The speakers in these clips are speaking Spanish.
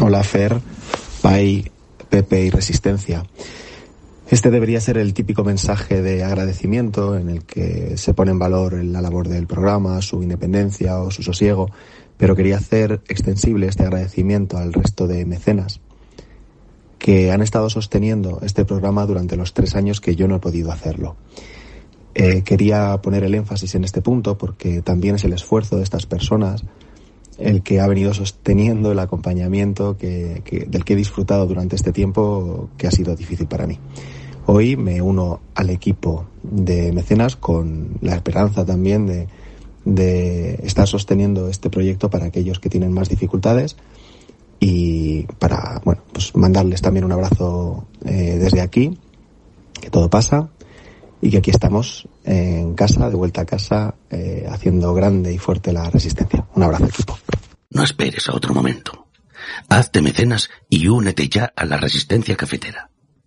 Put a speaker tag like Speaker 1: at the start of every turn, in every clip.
Speaker 1: Hola Fer, Pai, Pepe y Resistencia. Este debería ser el típico mensaje de agradecimiento en el que se pone en valor la labor del programa, su independencia o su sosiego, pero quería hacer extensible este agradecimiento al resto de mecenas que han estado sosteniendo este programa durante los 3 años que yo no he podido hacerlo. Quería poner el énfasis en este punto porque también es el esfuerzo de estas personas el que ha venido sosteniendo el acompañamiento del que he disfrutado durante este tiempo, que ha sido difícil para mí. Hoy me uno al equipo de mecenas con la esperanza también de estar sosteniendo este proyecto para aquellos que tienen más dificultades y para, pues mandarles también un abrazo desde aquí, que todo pasa y que aquí estamos en casa, de vuelta a casa, haciendo grande y fuerte la resistencia. Un abrazo, equipo.
Speaker 2: No esperes a otro momento. Hazte mecenas y únete ya a la Resistencia Cafetera.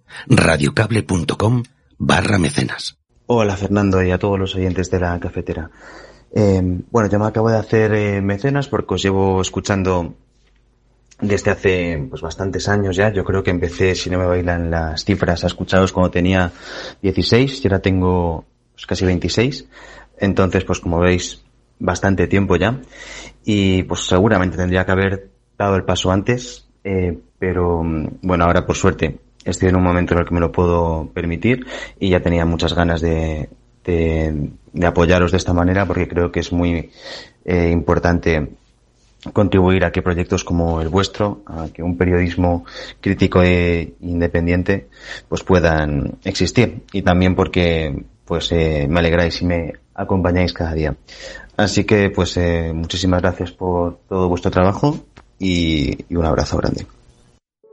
Speaker 2: radiocable.com/mecenas.
Speaker 3: Hola Fernando y a todos los oyentes de la cafetera. Yo me acabo de hacer mecenas porque os llevo escuchando desde hace bastantes años ya. Yo creo que empecé, si no me bailan las cifras, a escucharos cuando tenía 16 y ahora tengo casi 26. Entonces, como veis, bastante tiempo ya. Y seguramente tendría que haber dado el paso antes, pero ahora por suerte estoy en un momento en el que me lo puedo permitir y ya tenía muchas ganas de apoyaros de esta manera, porque creo que es muy importante contribuir a que proyectos como el vuestro, a que un periodismo crítico e independiente puedan existir, y también porque me alegráis y me acompañáis cada día. Así que muchísimas gracias por todo vuestro trabajo y un abrazo grande.